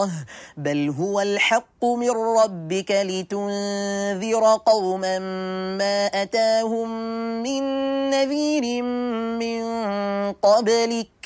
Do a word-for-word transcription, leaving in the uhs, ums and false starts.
الله بل هو الحق من ربك لتنذر قوما ما أتاهم من نذير من قبلك